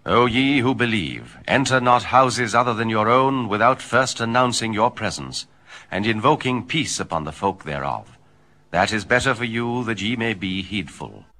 O ye who believe, enter not houses other than your own, without first announcing your presence, and invoking peace upon the folk thereof. That is better for you, that ye may be heedful.